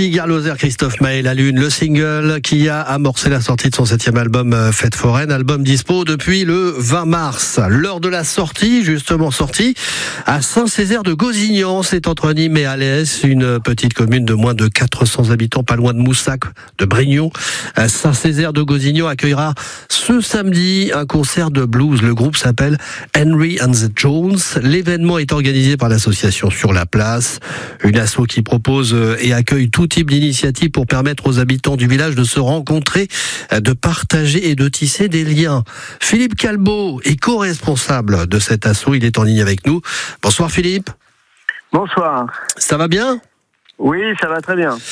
Edgar Lozer, Christophe Maé, La Lune, le single qui a amorcé la sortie de son 7e album Fête foraine, album dispo depuis le 20 mars. L'heure de la sortie, justement sortie à Saint-Césaire de Gozignan, c'est entre Nîmes et Alès, une petite commune de moins de 400 habitants, pas loin de Moussac, de Brignon. Saint-Césaire de Gozignan accueillera ce samedi un concert de blues. Le groupe s'appelle Henry and the Jones. L'événement est organisé par l'association Sur la Place, une asso qui propose et accueille tout type d'initiative pour permettre aux habitants du village de se rencontrer, de partager et de tisser des liens. Philippe Calbeau est co-responsable de cet asso, il est en ligne avec nous. Bonsoir Philippe. Bonsoir. Ça va bien ? Oui, ça va très bien.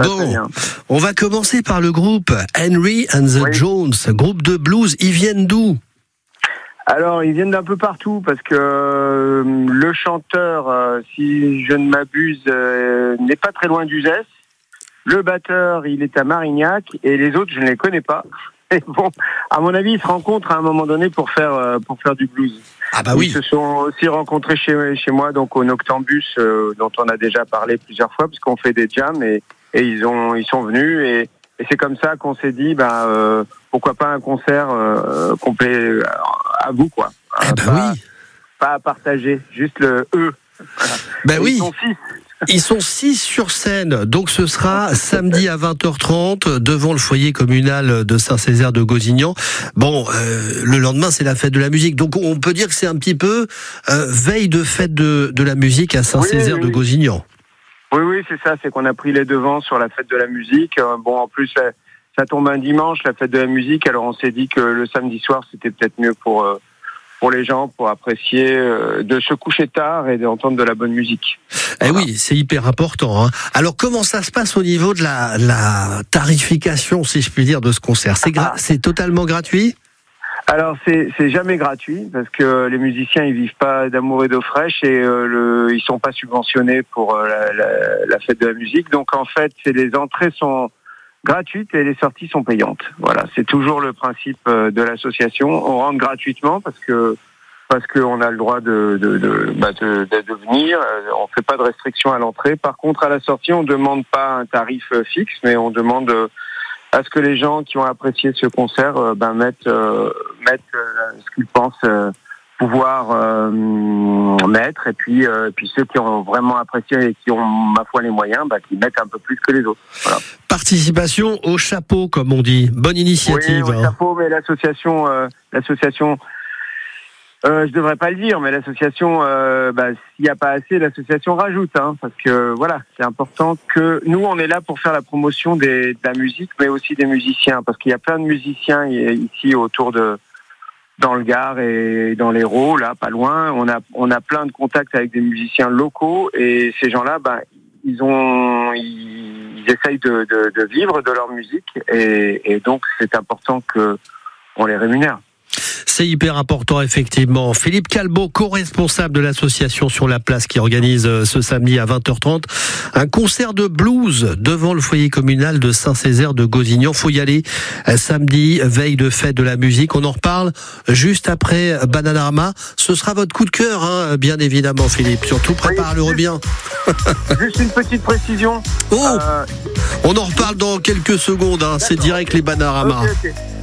On va commencer par le groupe Henry and the Jones, groupe de blues. Ils viennent d'où ? Alors, ils viennent d'un peu partout parce que le chanteur, si je ne m'abuse, n'est pas très loin d'Uzès. Le batteur, il est à Marignac et les autres, je ne les connais pas. Et bon, à mon avis, ils se rencontrent à un moment donné pour faire du blues. Ah bah oui. Ils se sont aussi rencontrés chez moi, donc au Noctambus, dont on a déjà parlé plusieurs fois, parce qu'on fait des jams et ils sont venus et c'est comme ça qu'on s'est dit, pourquoi pas un concert complet à vous, quoi. Oui. Pas à partager, juste le eux. Voilà. Ben oui. Ils sont 6. Ils sont 6 sur scène, donc ce sera samedi à 20h30 devant le foyer communal de Saint-Césaire de Gozignan. Bon, le lendemain c'est la fête de la musique, donc on peut dire que c'est un petit peu veille de fête de la musique à Saint-Césaire de Gozignan. Oui, c'est ça, c'est qu'on a pris les devants sur la fête de la musique. Bon, en plus, ça tombe un dimanche, la fête de la musique, alors on s'est dit que le samedi soir c'était peut-être mieux pour les gens, pour apprécier de se coucher tard et d'entendre de la bonne musique. Voilà. Oui, c'est hyper important. Alors, comment ça se passe au niveau de la tarification, si je puis dire, de ce concert ? C'est totalement gratuit ? Alors, c'est jamais gratuit, parce que les musiciens, ils vivent pas d'amour et d'eau fraîche, et ils sont pas subventionnés pour la fête de la musique. Donc, en fait, les entrées sont gratuites et les sorties sont payantes. Voilà, c'est toujours le principe de l'association. On rentre gratuitement parce qu'on a le droit de venir. On fait pas de restrictions à l'entrée. Par contre, à la sortie, on demande pas un tarif fixe, mais on demande à ce que les gens qui ont apprécié ce concert mettent ce qu'ils pensent pouvoir mettre, et puis ceux qui ont vraiment apprécié et qui ont, ma foi, les moyens, qui mettent un peu plus que les autres. Voilà. Participation au chapeau, comme on dit. Bonne initiative. Oui, au chapeau, mais l'association, je devrais pas le dire, mais l'association, s'il n'y a pas assez, l'association rajoute, parce que voilà, c'est important que nous, on est là pour faire la promotion de la musique, mais aussi des musiciens, parce qu'il y a plein de musiciens ici dans le Gard et dans l'Hérault, là, pas loin. On a plein de contacts avec des musiciens locaux, et ces gens-là, ils essayent de vivre de leur musique, et donc c'est important que on les rémunère. C'est hyper important, effectivement. Philippe Calbeau, co-responsable de l'association Sur la Place, qui organise ce samedi à 20h30 un concert de blues devant le foyer communal de Saint-Césaire de Gozignan. Faut y aller samedi, veille de fête de la musique. On en reparle juste après Bananarama. Ce sera votre coup de cœur, bien évidemment, Philippe. Surtout, prépare-le bien. Juste une petite précision. On en reparle dans quelques secondes. C'est direct les Bananarama. Okay.